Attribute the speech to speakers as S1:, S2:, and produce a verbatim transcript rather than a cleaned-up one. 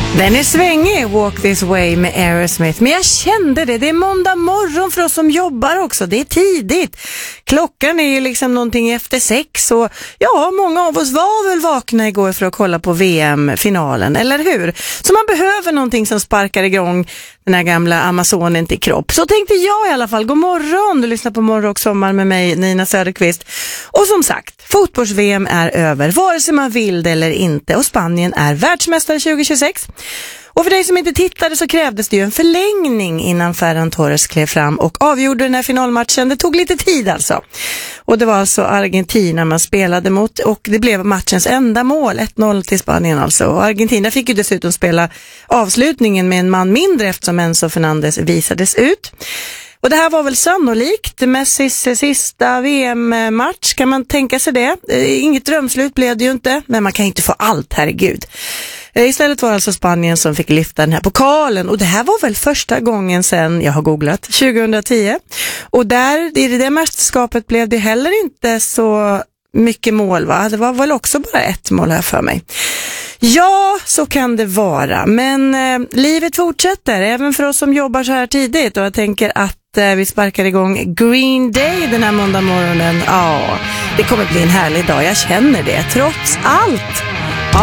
S1: Den är svängig, Walk This Way med Aerosmith. Men jag kände det, det är måndag morgon för oss som jobbar också. Det är tidigt. Klockan är ju liksom någonting efter sex. Och ja, många av oss var väl vakna igår för att kolla på V M-finalen, eller hur? Så man behöver någonting som sparkar igång den här gamla Amazonen till kropp. Så tänkte jag i alla fall. God morgon, du lyssnar på Morgon och sommar med mig, Nina Söderqvist. Och som sagt, fotbolls-V M är över, vare sig man vill det eller inte. Och Spanien är världsmästare tjugo tjugosex. Och för dig som inte tittade så krävdes det ju en förlängning innan Ferran Torres klev fram och avgjorde den här finalmatchen. Det tog lite tid alltså. Och det var alltså Argentina man spelade mot och det blev matchens enda mål, ett noll till Spanien alltså. Och Argentina fick ju dessutom spela avslutningen med en man mindre eftersom Enzo Fernandez visades ut. Och det här var väl sannolikt Messis sista V M-match, kan man tänka sig det. Inget drömslut blev det ju inte, men man kan inte få allt, herregud. Istället var det alltså Spanien som fick lyfta den här pokalen och det här var väl första gången sedan jag har googlat, tjugohundratio. Och där, i det mästerskapet blev det heller inte så mycket mål, va? Det var väl också bara ett mål här för mig. Ja, så kan det vara. Men eh, livet fortsätter, även för oss som jobbar så här tidigt. Och jag tänker att eh, vi sparkar igång Green Day den här måndag morgonen. Ja, det kommer bli en härlig dag, jag känner det. Trots allt.